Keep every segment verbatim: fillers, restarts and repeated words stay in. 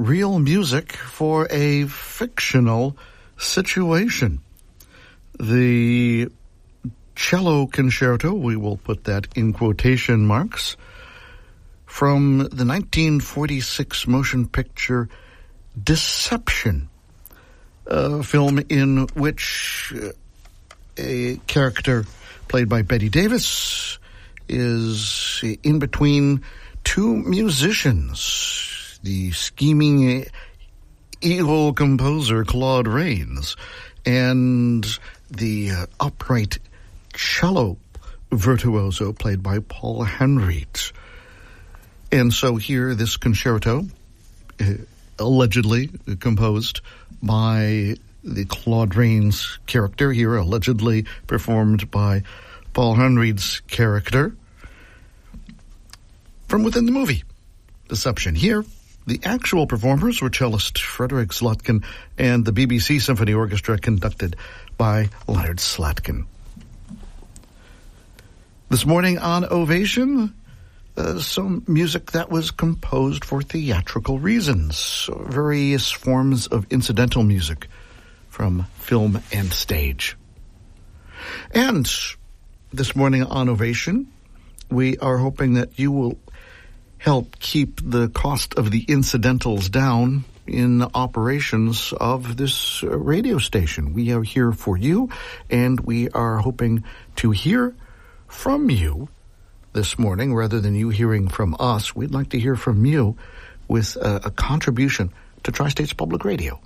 real music for a fictional situation. The cello concerto, we will put that in quotation marks, from the nineteen forty-six motion picture Deception, a film in which a character played by Bette Davis is in between two musicians, the scheming evil composer Claude Rains and the uh, upright cello virtuoso played by Paul Henreid. And so here, this concerto, uh, allegedly composed by the Claude Rains character here, allegedly performed by Paul Henreid's character, from within the movie Deception. Here, the actual performers were cellist Frederick Slotkin and the B B C Symphony Orchestra, conducted by Leonard Slatkin. This morning on Ovation, uh, some music that was composed for theatrical reasons, various forms of incidental music from film and stage. And this morning on Ovation, we are hoping that you will help keep the cost of the incidentals down in operations of this radio station. We are here for you, and we are hoping to hear from you this morning. Rather than you hearing from us, we'd like to hear from you with a, a contribution to Tri-States Public Radio.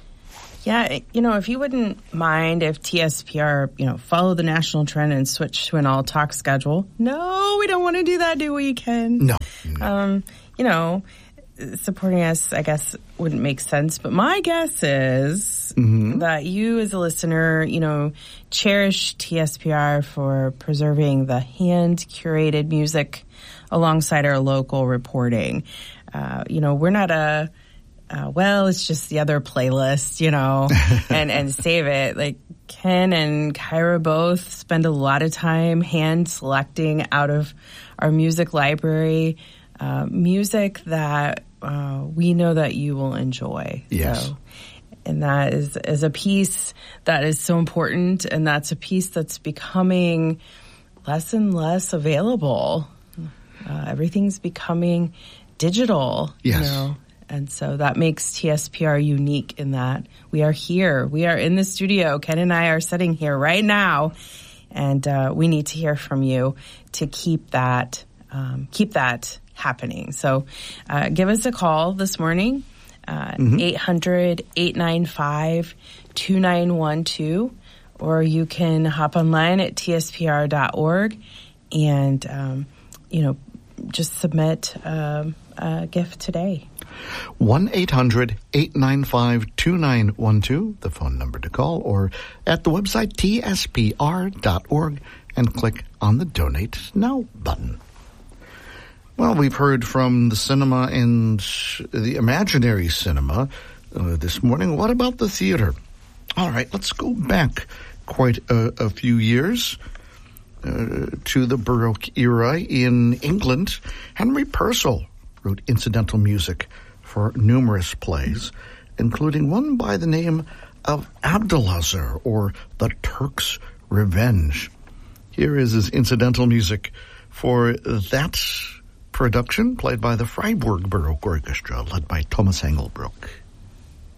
Yeah, you know, if you wouldn't mind if T S P R, you know, follow the national trend and switch to an all-talk schedule. No, we don't want to do that, do we, Ken? No. no. Um, you know, supporting us, I guess, wouldn't make sense. But my guess is mm-hmm. that you as a listener, you know, cherish T S P R for preserving the hand-curated music alongside our local reporting. Uh, you know, we're not a... Uh, well, it's just the other playlist, you know, and, and save it. Like, Ken and Kyra both spend a lot of time hand selecting out of our music library, uh, music that uh, we know that you will enjoy. Yes. So, and that is, is a piece that is so important, and that's a piece that's becoming less and less available. Uh, everything's becoming digital, yes. you know. And so that makes T S P R unique in that we are here. We are in the studio. Ken and I are sitting here right now, and uh, we need to hear from you to keep that um, keep that happening. So uh, give us a call this morning, uh, mm-hmm. eight hundred, eight nine five, two nine one two, or you can hop online at T S P R dot org and, um, you know, just submit um, a gift today. one eight hundred, eight nine five, two nine one two, the phone number to call, or at the website T S P R dot org and click on the Donate Now button. Well, we've heard from the cinema and the imaginary cinema uh, this morning. What about the theater? All right, let's go back quite a, a few years uh, to the Baroque era in England. Henry Purcell wrote incidental music for numerous plays, including one by the name of Abdulazar, or The Turk's Revenge. Here is his incidental music for that production, played by the Freiburg Baroque Orchestra, led by Thomas Engelbrook.